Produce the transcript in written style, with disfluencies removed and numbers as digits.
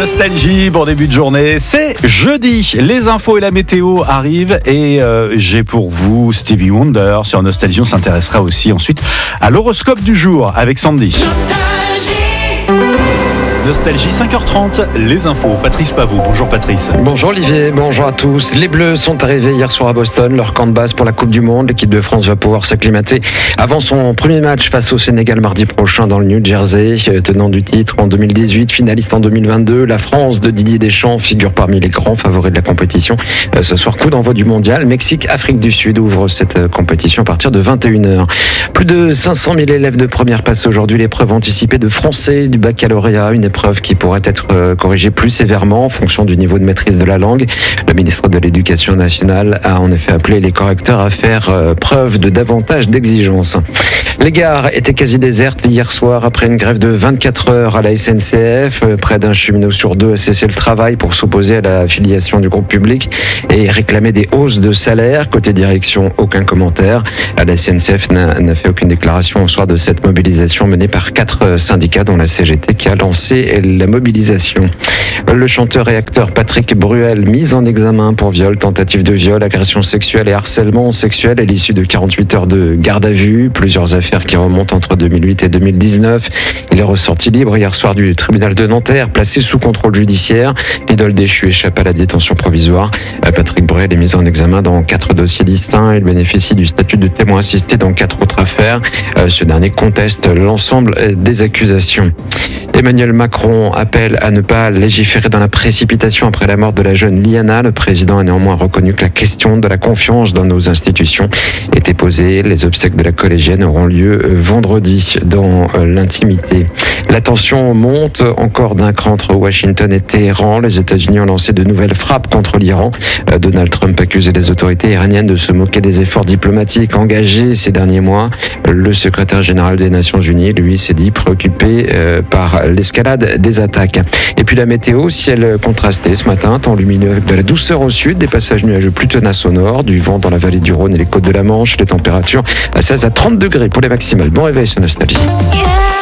Nostalgie pour début de journée, c'est jeudi. Les infos et la météo arrivent et j'ai pour vous Stevie Wonder sur Nostalgie. On s'intéressera aussi ensuite à l'horoscope du jour avec Sandy. Nostalgie 5h30, les infos. Patrice Pavot. Bonjour Patrice. Bonjour Olivier, bonjour à tous. Les Bleus sont arrivés hier soir à Boston, leur camp de base pour la Coupe du Monde. L'équipe de France va pouvoir s'acclimater avant son premier match face au Sénégal mardi prochain dans le New Jersey. Tenant du titre en 2018, finaliste en 2022, la France de Didier Deschamps figure parmi les grands favoris de la compétition. Ce soir, coup d'envoi du mondial. Mexique, Afrique du Sud ouvre cette compétition à partir de 21h. Plus de 500 000 élèves de première passent aujourd'hui l'épreuve anticipée de français du baccalauréat, une épreuve qui pourrait être corrigée plus sévèrement en fonction du niveau de maîtrise de la langue. Le ministre de l'Éducation nationale a en effet appelé les correcteurs à faire preuve de davantage d'exigence. Les gares étaient quasi désertes hier soir après une grève de 24 heures à la SNCF. Près d'un cheminot sur deux a cessé le travail pour s'opposer à la filiation du groupe public et réclamer des hausses de salaire. Côté direction, aucun commentaire. La SNCF n'a fait aucune déclaration au soir de cette mobilisation menée par 4 syndicats dont la CGT qui a lancé la mobilisation. Le chanteur et acteur Patrick Bruel, mis en examen pour viol, tentative de viol, agression sexuelle et harcèlement sexuel à l'issue de 48 heures de garde à vue. Plusieurs affaires qui remontent entre 2008 et 2019. Il est ressorti libre hier soir du tribunal de Nanterre, placé sous contrôle judiciaire. L'idole déchue échappe à la détention provisoire. Patrick Bruel est mis en examen dans 4 dossiers distincts. Il bénéficie du statut de témoin assisté dans 4 autres affaires. Ce dernier conteste l'ensemble des accusations. Emmanuel Macron appelle à ne pas légiférer dans la précipitation après la mort de la jeune Liana. Le président a néanmoins reconnu que la question de la confiance dans nos institutions était posée. Les obsèques de la collégienne auront lieu vendredi dans l'intimité. La tension monte encore d'un cran entre Washington et Téhéran. Les États-Unis ont lancé de nouvelles frappes contre l'Iran. Donald Trump accuse les autorités iraniennes de se moquer des efforts diplomatiques engagés ces derniers mois. Le secrétaire général des Nations Unies, lui, s'est dit préoccupé par l'escalade des attaques. Et puis la météo, ciel contrasté ce matin, temps lumineux avec de la douceur au sud, des passages nuageux plus tenaces au nord, du vent dans la vallée du Rhône et les côtes de la Manche, les températures à 16 à 30 degrés pour les maximales. Bon réveil sur Nostalgie.